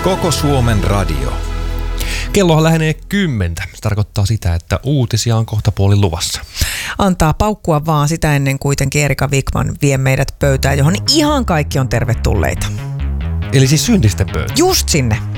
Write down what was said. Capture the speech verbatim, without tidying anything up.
Koko Suomen radio. Kellohan lähenee kymmentä. Se tarkoittaa sitä, että uutisia on kohta puolin luvassa. Antaa paukkua vaan, sitä ennen kuitenkin Erika Wikman vie meidät pöytään, johon ihan kaikki on tervetulleita. Eli siis syntisten pöytä. Just sinne.